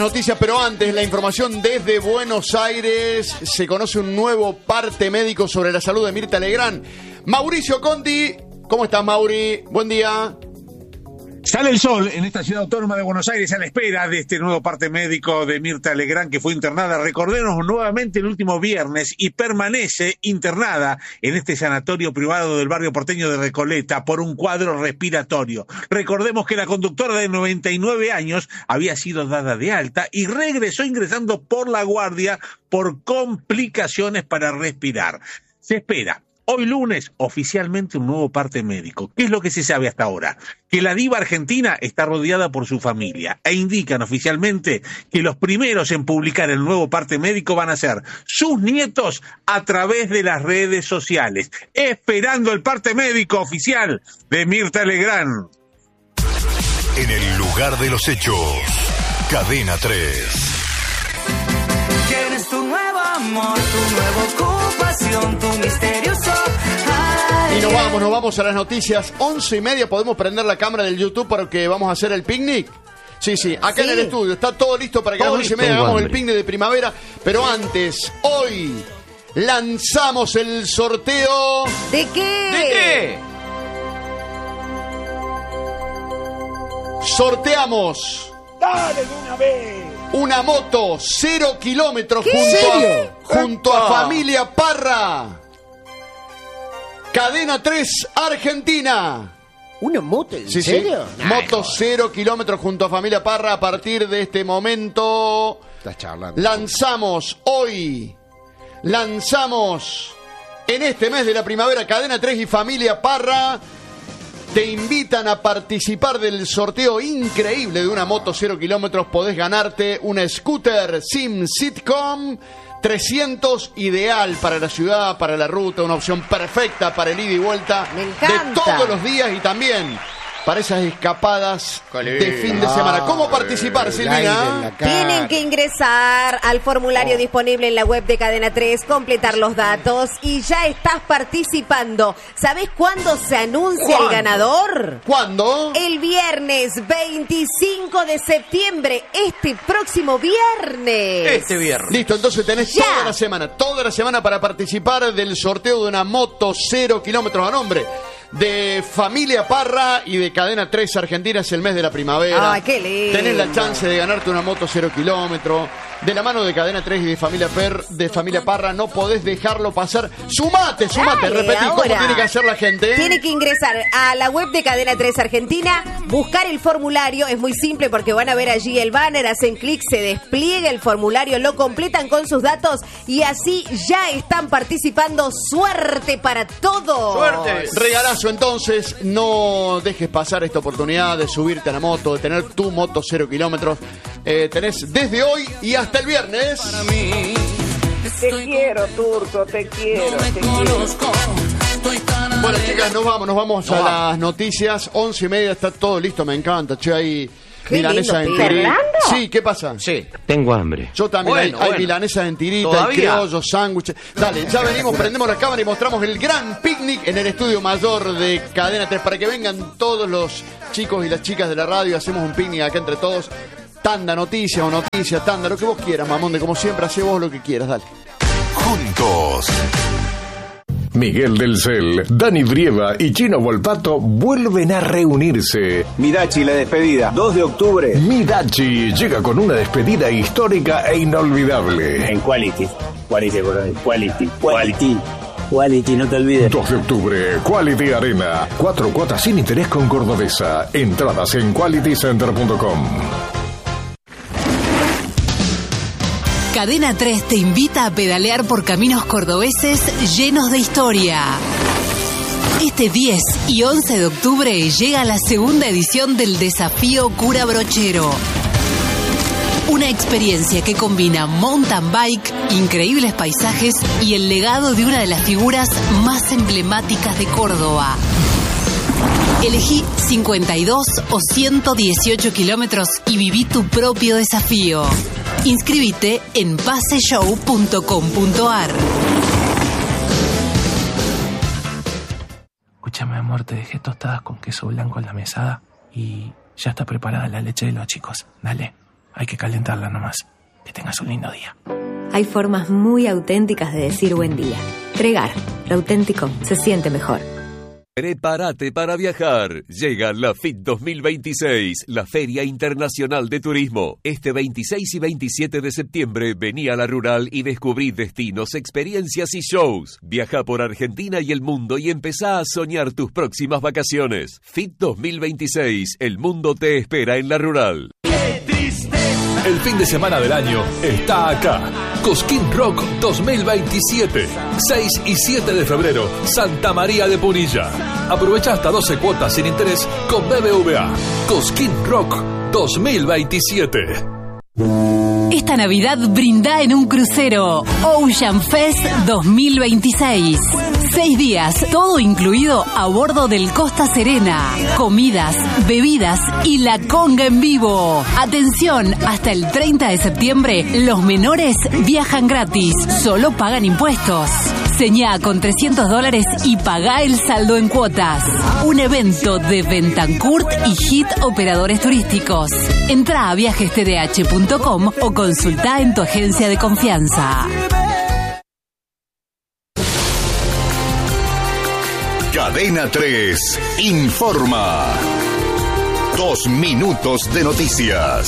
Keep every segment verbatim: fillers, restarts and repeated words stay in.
Noticias, pero antes la información desde Buenos Aires. Se conoce un nuevo parte médico sobre la salud de Mirta Legrand. Mauricio Conti, ¿cómo estás, Mauri? Buen día. Sale el sol en esta ciudad autónoma de Buenos Aires a la espera de este nuevo parte médico de Mirta Legrand, que fue internada, recordemos, nuevamente el último viernes y permanece internada en este sanatorio privado del barrio porteño de Recoleta por un cuadro respiratorio. Recordemos que la conductora de noventa y nueve años había sido dada de alta y regresó ingresando por la guardia por complicaciones para respirar. Se espera hoy lunes, oficialmente un nuevo parte médico. ¿Qué es lo que se sabe hasta ahora? Que la diva argentina está rodeada por su familia e indican oficialmente que los primeros en publicar el nuevo parte médico van a ser sus nietos a través de las redes sociales, esperando el parte médico oficial de Mirta Legrand. En el lugar de los hechos, Cadena tres. Tienes tu nuevo amor, tu nueva ocupación, tu misterioso. Y nos vamos, nos vamos a las noticias. Once y media, ¿podemos prender la cámara del YouTube para que vamos a hacer el picnic? Sí, sí, acá sí. En el estudio. Está todo listo para que todo a las once y media hagamos hambre. El picnic de primavera. Pero antes, hoy lanzamos el sorteo. ¿De qué? ¿De qué? Sorteamos. ¡Dale de una vez! Una moto, cero kilómetros junto a, junto a Familia Parra. Cadena tres, Argentina. ¿Una moto? ¿En sí, serio? Sí. Moto cero kilómetros junto a Familia Parra. A partir de este momento, estás charlando. Lanzamos hoy, lanzamos en este mes de la primavera, Cadena tres y Familia Parra te invitan a participar del sorteo increíble de una moto cero kilómetros. Podés ganarte una scooter Sim Sitcom trescientos, ideal para la ciudad, para la ruta, una opción perfecta para el ida y vuelta de todos los días y también para esas escapadas de fin de semana. ¿Cómo participar, Silvina? Tienen que ingresar al formulario oh. disponible en la web de Cadena tres, completar los datos y ya estás participando. ¿Sabés cuándo se anuncia ¿Cuándo? el ganador? ¿Cuándo? El viernes veinticinco de septiembre, este próximo viernes. Este viernes. Listo, entonces tenés ya. toda la semana, toda la semana para participar del sorteo de una moto cero kilómetros a nombre de Familia Parra y de Cadena tres Argentina. Es el mes de la primavera. ¡Ay, qué lindo! Tenés la chance de ganarte una moto cero kilómetros. De la mano de Cadena tres y de Familia Per, de Familia Parra, no podés dejarlo pasar. ¡Sumate, sumate! Dale, Repetí, ahora. ¿cómo tiene que hacer la gente? Tiene que ingresar a la web de Cadena tres Argentina, buscar el formulario. Es muy simple porque van a ver allí el banner, hacen clic, se despliega el formulario, lo completan con sus datos y así ya están participando. ¡Suerte para todos! ¡Suerte! Regalazo, entonces, no dejes pasar esta oportunidad de subirte a la moto, de tener tu moto cero kilómetros. Eh, tenés desde hoy y hasta el viernes. Para mí, te quiero, Turco, te quiero, no te conozco, quiero. Bueno, chicas, nos vamos, nos vamos no, a va. las noticias. Once y media, está todo listo, me encanta. Che, hay milanesa en Tirí. Sí, ¿qué pasa? Sí, tengo hambre. Yo también, bueno, hay, hay bueno. milanesa en Tirita, hay criollos, sándwiches. Dale, ya venimos, prendemos la cámara y mostramos el gran picnic en el estudio mayor de Cadena tres para que vengan todos los chicos y las chicas de la radio. Hacemos un picnic acá entre todos. Tanda, noticia o noticia, tanda, lo que vos quieras, mamón, de como siempre, hacé vos lo que quieras, dale. Juntos. Miguel del Cel, Dani Brieva y Chino Volpato vuelven a reunirse. Midachi, la despedida, dos de octubre. Midachi llega con una despedida histórica e inolvidable. En Quality, Quality, Quality, Quality. Quality, no te olvides. dos de octubre, Quality Arena. Cuatro cuotas sin interés con Cordobesa. Entradas en quality center punto com. Cadena tres te invita a pedalear por caminos cordobeses llenos de historia. Este diez y once de octubre llega la segunda edición del Desafío Cura Brochero. Una experiencia que combina mountain bike, increíbles paisajes y el legado de una de las figuras más emblemáticas de Córdoba. Elegí cincuenta y dos o ciento dieciocho kilómetros y viví tu propio desafío. Inscríbete en pase show punto com punto ar. Escúchame, amor, te dejé tostadas con queso blanco en la mesada y ya está preparada la leche de los chicos. Dale. hay que calentarla nomás. Que tengas un lindo día. Hay formas muy auténticas de decir buen día. Pregar, lo auténtico se siente mejor. Prepárate para viajar. Llega la F I T dos mil veintiséis, la Feria Internacional de Turismo. Este veintiséis y veintisiete de septiembre vení a La Rural y descubrí destinos, experiencias y shows. Viaja por Argentina y el mundo y empezá a soñar tus próximas vacaciones. F I T dos mil veintiséis, el mundo te espera en La Rural. El fin de semana del año está acá. Cosquín Rock dos mil veintisiete. seis y siete de febrero, Santa María de Punilla. Aprovecha hasta doce cuotas sin interés con B B V A. Cosquín Rock dos mil veintisiete. Esta Navidad brinda en un crucero. Ocean Fest dos mil veintiséis. Seis días, todo incluido a bordo del Costa Serena. Comidas, bebidas y la conga en vivo. Atención, hasta el treinta de septiembre, los menores viajan gratis. Solo pagan impuestos. Señá con trescientos dólares y pagá el saldo en cuotas. Un evento de Bentancourt y Hit Operadores Turísticos. Entrá a viajes t d h punto com o consultá en tu agencia de confianza. Cadena tres informa. Dos minutos de noticias.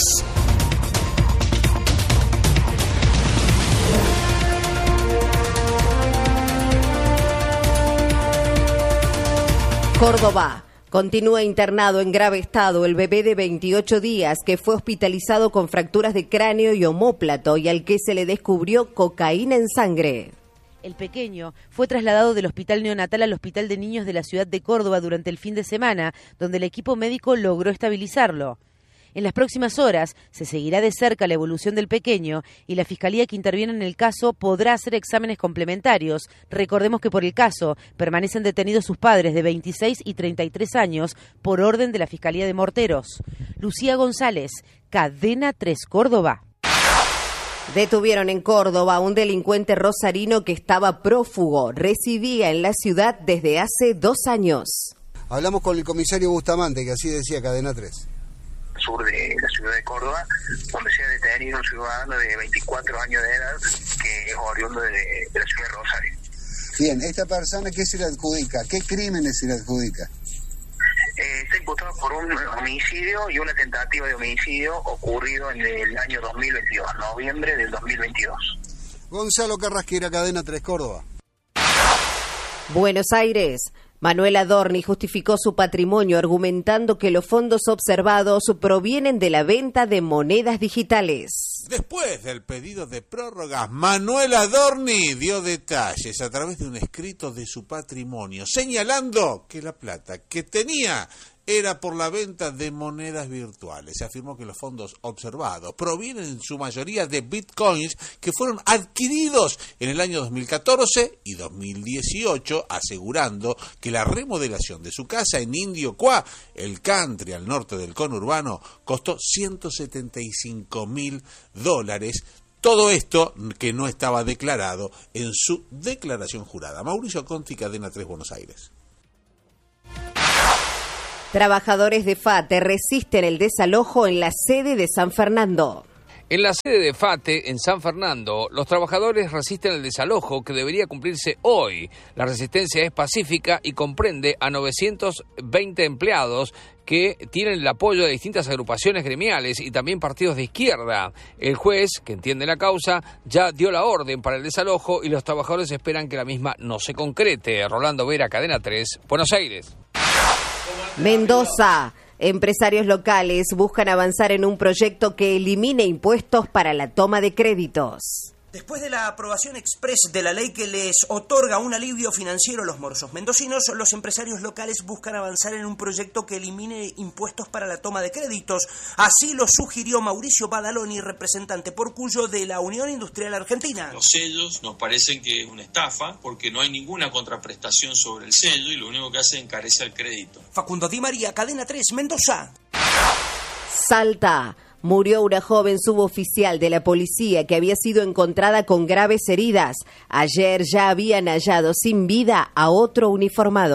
Córdoba. Continúa internado en grave estado el bebé de veintiocho días que fue hospitalizado con fracturas de cráneo y omóplato y al que se le descubrió cocaína en sangre. El pequeño fue trasladado del hospital neonatal al hospital de niños de la ciudad de Córdoba durante el fin de semana, donde el equipo médico logró estabilizarlo. En las próximas horas se seguirá de cerca la evolución del pequeño y la fiscalía que interviene en el caso podrá hacer exámenes complementarios. Recordemos que por el caso permanecen detenidos sus padres de veintiséis y treinta y tres años por orden de la Fiscalía de Morteros. Lucía González, Cadena tres Córdoba. Detuvieron en Córdoba a un delincuente rosarino que estaba prófugo. Residía en la ciudad desde hace dos años. Hablamos con el comisario Bustamante, que así decía Cadena tres. Sur de la ciudad de Córdoba, donde se ha detenido un ciudadano de veinticuatro años de edad que es oriundo de, de la ciudad de Rosario. Bien, ¿esta persona qué se le adjudica? ¿Qué crímenes se le adjudica? Eh, está imputado por un homicidio y una tentativa de homicidio ocurrido en el año dos mil veintidós, noviembre del dos mil veintidós. Gonzalo Carrasquera, Cadena tres Córdoba. Buenos Aires. Manuel Adorni justificó su patrimonio argumentando que los fondos observados provienen de la venta de monedas digitales. Después del pedido de prórrogas, Manuel Adorni dio detalles a través de un escrito de su patrimonio, señalando que la plata que tenía era por la venta de monedas virtuales. Se afirmó que los fondos observados provienen en su mayoría de bitcoins que fueron adquiridos en el año dos mil catorce y dos mil dieciocho, asegurando que la remodelación de su casa en Indio Qua, el country al norte del conurbano, costó ciento setenta y cinco mil dólares. Todo esto que no estaba declarado en su declaración jurada. Mauricio Conti, Cadena tres, Buenos Aires. Trabajadores de FATE resisten el desalojo en la sede de San Fernando. En la sede de FATE, en San Fernando, los trabajadores resisten el desalojo que debería cumplirse hoy. La resistencia es pacífica y comprende a novecientos veinte empleados que tienen el apoyo de distintas agrupaciones gremiales y también partidos de izquierda. El juez, que entiende la causa, ya dio la orden para el desalojo y los trabajadores esperan que la misma no se concrete. Rolando Vera, Cadena tres, Buenos Aires. Mendoza. Empresarios locales buscan avanzar en un proyecto que elimine impuestos para la toma de créditos. Después de la aprobación express de la ley que les otorga un alivio financiero a los morosos mendocinos, los empresarios locales buscan avanzar en un proyecto que elimine impuestos para la toma de créditos. Así lo sugirió Mauricio Badaloni, representante por Cuyo de la Unión Industrial Argentina. Los sellos nos parecen que es una estafa porque no hay ninguna contraprestación sobre el sello y lo único que hace es encarecer el crédito. Facundo Di María, Cadena tres, Mendoza. Salta. Murió una joven suboficial de la policía que había sido encontrada con graves heridas. Ayer ya habían hallado sin vida a otro uniformado.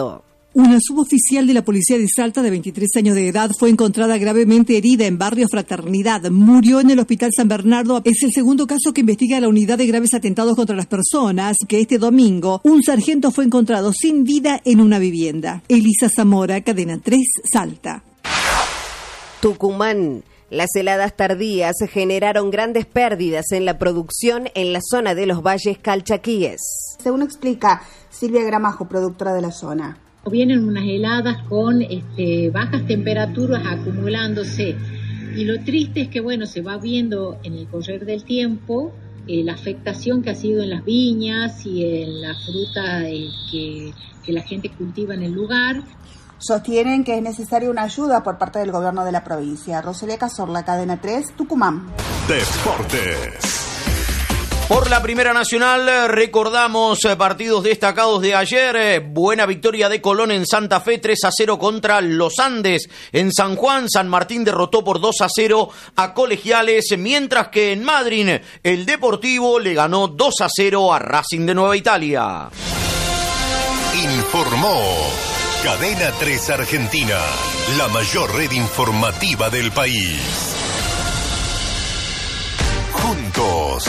Una suboficial de la policía de Salta de veintitrés años de edad fue encontrada gravemente herida en barrio Fraternidad. Murió en el Hospital San Bernardo. Es el segundo caso que investiga la unidad de graves atentados contra las personas, que este domingo un sargento fue encontrado sin vida en una vivienda. Elisa Zamora, Cadena tres, Salta. Tucumán. Las heladas tardías generaron grandes pérdidas en la producción en la zona de los valles calchaquíes. Según explica Silvia Gramajo, productora de la zona. Vienen unas heladas con este, bajas temperaturas acumulándose y lo triste es que bueno, se va viendo en el correr del tiempo eh, la afectación que ha sido en las viñas y en la fruta eh, que, que la gente cultiva en el lugar. Sostienen que es necesaria una ayuda por parte del gobierno de la provincia. Rosalía Cazorla, Cadena tres, Tucumán. Deportes. Por la Primera Nacional recordamos partidos destacados de ayer. Buena victoria de Colón en Santa Fe, tres a cero contra Los Andes. En San Juan, San Martín derrotó por dos a cero a Colegiales, mientras que en Madrid el Deportivo le ganó dos a cero a Racing de Nueva Italia. Informó Cadena tres Argentina, la mayor red informativa del país. Juntos.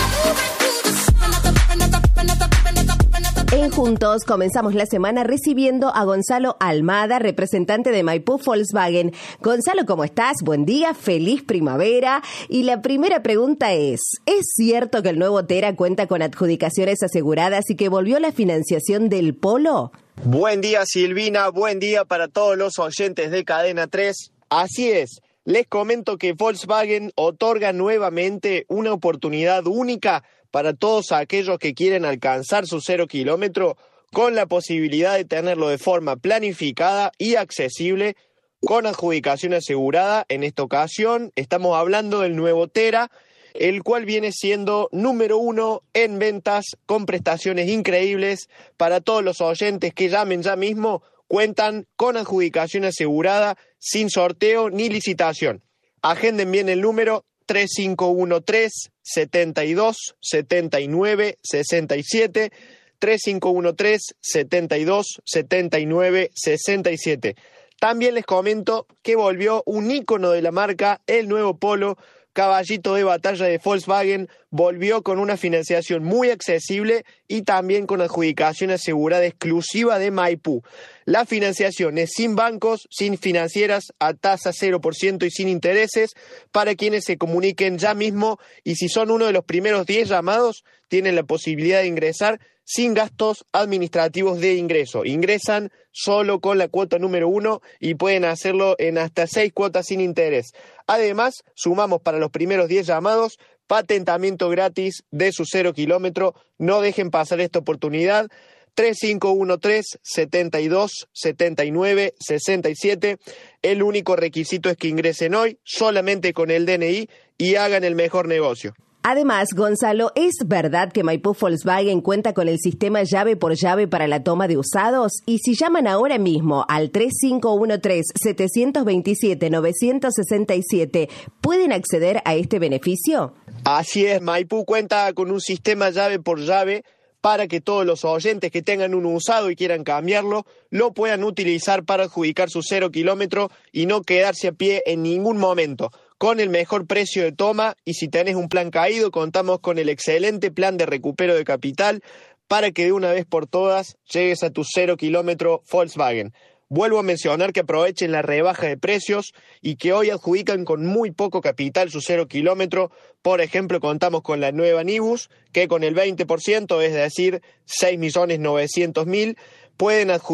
En Juntos comenzamos la semana recibiendo a Gonzalo Almada, representante de Maipú Volkswagen. Gonzalo, ¿cómo estás? Buen día, feliz primavera. Y la primera pregunta es, ¿es cierto que el nuevo Tera cuenta con adjudicaciones aseguradas y que volvió la financiación del Polo? Buen día, Silvina, buen día para todos los oyentes de Cadena tres. Así es, les comento que Volkswagen otorga nuevamente una oportunidad única para todos aquellos que quieren alcanzar su cero kilómetro con la posibilidad de tenerlo de forma planificada y accesible con adjudicación asegurada. En esta ocasión estamos hablando del nuevo Tera, el cual viene siendo número uno en ventas con prestaciones increíbles para todos los oyentes que llamen ya mismo. Cuentan con adjudicación asegurada sin sorteo ni licitación. Agenden bien el número tres cinco uno tres, siete dos, siete nueve, seis siete, tres cinco uno tres, siete dos, siete nueve, seis siete. También les comento que volvió un ícono de la marca, el nuevo Polo, caballito de batalla de Volkswagen, volvió con una financiación muy accesible y también con adjudicación asegurada exclusiva de Maipú. La financiación es sin bancos, sin financieras, a tasa cero por ciento y sin intereses para quienes se comuniquen ya mismo, y si son uno de los primeros diez llamados, tienen la posibilidad de ingresar sin gastos administrativos de ingreso. Ingresan solo con la cuota número uno y pueden hacerlo en hasta seis cuotas sin interés. Además, sumamos para los primeros diez llamados patentamiento gratis de su cero kilómetro. No dejen pasar esta oportunidad. tres cinco uno tres, siete dos, siete nueve, seis siete. El único requisito es que ingresen hoy solamente con el D N I y hagan el mejor negocio. Además, Gonzalo, ¿es verdad que Maipú Volkswagen cuenta con el sistema llave por llave para la toma de usados? Y si llaman ahora mismo al tres cinco uno tres, siete dos siete, nueve seis siete, ¿pueden acceder a este beneficio? Así es, Maipú cuenta con un sistema llave por llave para que todos los oyentes que tengan un usado y quieran cambiarlo, lo puedan utilizar para adjudicar su cero kilómetro y no quedarse a pie en ningún momento. Con el mejor precio de toma, y si tenés un plan caído, contamos con el excelente plan de recupero de capital para que de una vez por todas llegues a tu cero kilómetro Volkswagen. Vuelvo a mencionar que aprovechen la rebaja de precios y que hoy adjudican con muy poco capital su cero kilómetro. Por ejemplo, contamos con la nueva Nibus, que con el veinte por ciento, es decir, seis millones novecientos mil, pueden adjudicar